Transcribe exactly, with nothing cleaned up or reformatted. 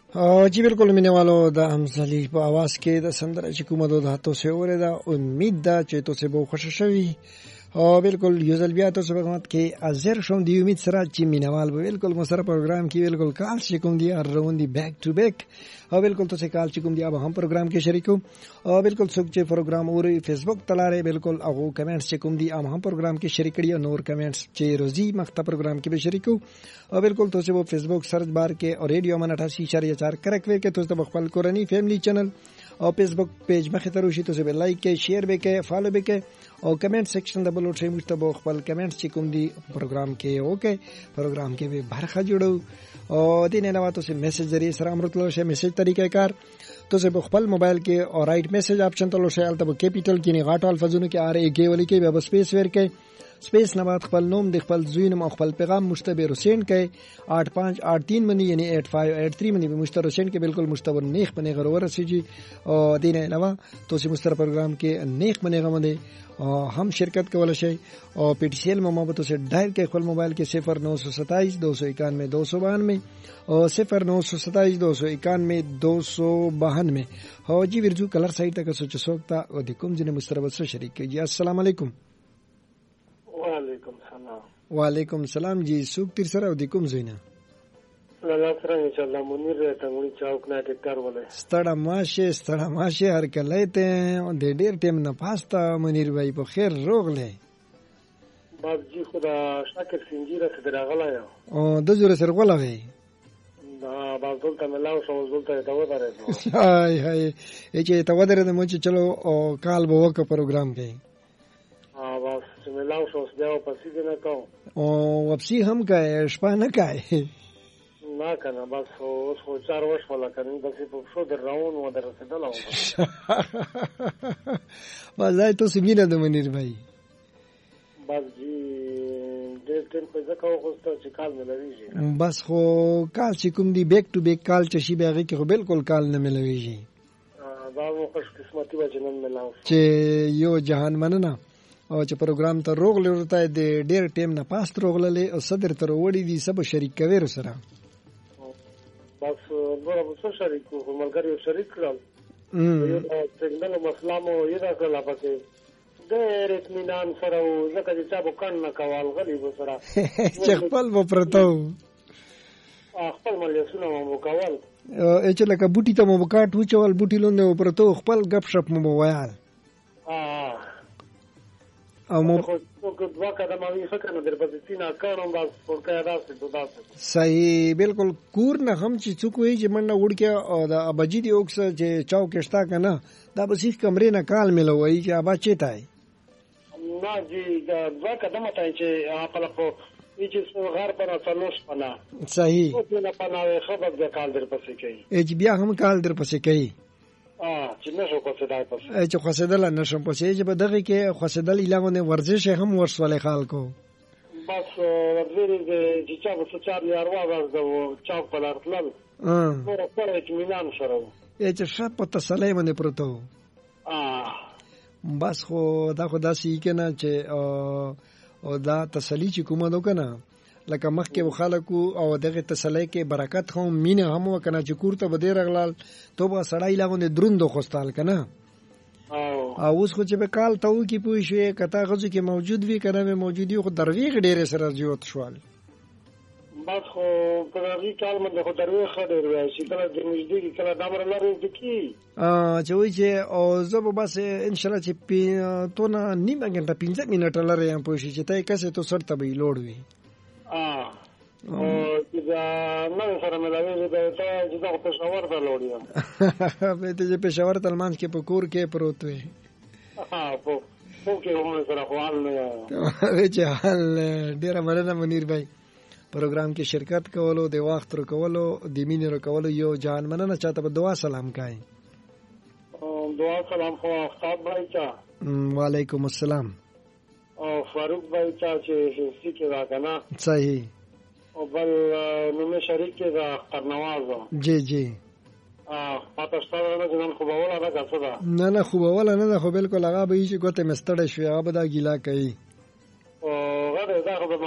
जी बिल्कुल मिने वालो द हमसली په आवाज کې د سندره چې کومه د هاتو سه اوریدا امید ده چې تاسو به خوشی شوي او بالکل یو ځل بیا تاسو په خدمت کې حاضر شوم دی امید سره چې مینوال به بالکل مو سره پروګرام کې بالکل کال چې کوم دی اروند دی بیک ټو بیک او بالکل تاسو کال چې کوم دی به هم پروګرام کې شریکو او بالکل څوک چې پروګرام اوري فیسبوک تلاره بالکل هغه کمنټس چې کوم دی هم پروګرام کې شریک کړي او نور کمنټس چې روزي مخته پروګرام کې به شریکو او بالکل تاسو په فیسبوک سرچ بار کې او ریډیو من اٹھاسی اشاریه چار کرک وې کې تاسو خپل کورنی فیملی چینل او فیسبوک پیج مخه ته روشي تاسو به لایک کې شیر به کې فالو به کې او کمنټ سیکشن د بلوټ شي مشته خپل کمنټس چې کوم دی پروګرام کې اوکے پروګرام کې به برخه جوړو او دین نه واتو سه میسج ذریعہ سره امرتلو شه میسج طریقې کار تاسو په خپل موبایل کې او رائټ میسج آپشن تلو شه البته کیپټل کې نه غاټ الفاظونو کې ار ای کې ولي کې به سپیس ور کې سپیس نه بعد خپل نوم د خپل زوینم او خپل پیغام مشتبه روسین کې آठ पाँच आठ तीन منی یعنی आठ पाँच आठ तीन منی به مشتبه روسین کې بالکل مشتبه نیخ بنه غرور رسیږي او دین نه علاوه تاسو مستر پروګرام کې نیخ بنه غمده هم شرکت کول شي او پی ټی سی ایل محبت سے ډایل کې خپل موبایل کې صفر نو سو ستائیس دو سو اکانوے دو سو بانوے او صفر نو سو ستائیس دو سو اکانوے دو سو بانوے هو جی ورجو کلر سایت تک سوچ سوکتا او د کوم جن مستربت سره شریک کی السلام علیکم وعلیکم السلام وعلیکم السلام جی سوک تیر سره او د کوم زینا الله سره ان شاء الله منیر ته مونږ چاوک نه ټکر ولې ستړه ماشه ستړه ماشه هر کله ته د ډیر ټیم نه پاستا منیر وای په خیر روغله باب جی خدا شاکر سنجیره ته راغلا یو او د زوره سره غولوي دا بازول ته ملاو شو زول ته دا ودارې هاي هاي چې ته ودارې د مونږ چلو او کال به وک پروګرام کې ها بس ملاو شو بیا په سیده نه کو او وبسي هم کای شپه نه کای نه کنه بس اوس خو چار وښ ولا کنه بس په شو در راون و در رسیدل او والله تو سمینه د منیر بھائی بس جی ډېر ټیم په ځکه وغوښته چې کال ملويږي بس خو کال چې کوم دی بیک ټو بیک کال چې شي بیاغه کې خو بالکل کال نه ملويږي دا مو خوش قسمتي و چې نن ملاو چې یو جهان مننه او چې پروګرام ته روغ لورته د ډېر ټیم نه پاست روغللې او صدر تر وړي دي سب شریک کوي سره بس نور به څه شریک کوو ملګری شریک کړل یو څنګه مسله مو یې دا کړل پکې ډېر اطمینان سره او ځکه چې چا به کڼ نه کوال غلی به سره چې خپل به پرته و خپل ملیسونه مو کول چې لکه بوټي ته مو کاټ وچول بوټي لوند پرته خپل غپ شپ مو ویال او مو خو دوا قدمه وی فکر نه در پځ سینا کړم بس ورکه راځي داسه صحیح بالکل کور نه هم چې څوک وي چې منډه وړکه او د ابجی دی اوکس چې چاوکشتا کنه دا به سیخ کمرې نه کال ملوي چې ابا چیتای نه جی دا دوا قدمه ته چې خپل په چې غار پر څلوش پنا صحیح او نه پنا خبر د کال در پسې کوي اچ بیا هم کال در پسې کوي اه چې نشو کوڅدای پسې چې خاصدل نشم پسې چې په دغه کې خاصدل اعلانونه ورزش هم ورسول خلکو بس ورزش چې چا په سوچار یاروا ورځو چا په لارتل اه پر پر اطمینان سره چې شپ په تسلیم نه پروتو اه بس خو دا خو داسې کنه چې او دا تسلی چې کومه نو کنه لکه مخکې خلکو او دغه تسلی کې برکت هم مینه هم وکنه چې کوړه بده رغلال توبه سړی لاغونه دروندو خوستال کنه او اوس خو چې به کال ته و کې پوي شي کته غزو کې موجود وي کنه موجودي خو درویغ ډېر سره زیات شوال بس خو په دغه کال باندې خو درویغ ډېر وای شي کله د مجدي کله دمر لري د کی ا چې وای چې او زه به بس ان شاء الله چې تو نه نیمه غنټه پنځه منټه لري هم پوي شي چې ته کسه تو سرته به لوړ وي اه او دا نو سره ملوي به ته چې دا په شاور ته لوړیم به ته په شاور تل مانځ کې په کور کې پروت وي ها په په کې هم سره حال نه چې حال ډیر مننه منیر بھائی پروګرام کې شرکت کولو د وخت ور کولو د مینې ور کولو یو جان مننه چاته په دعا سلام کوي دعا سلام خو استاد بھائی چا وعلیکم السلام او فاروق بھائی چا چې شي کې راکنه صحیح او بل نومه شریک کې دا قرنوازو جی جی اه پاتہ ستاره نه جنن خو بوله نه کڅه نه نه خو بوله نه خو بالکل هغه به چې ګوته مستړی شو هغه به دا ګیلا کوي او غره دا خو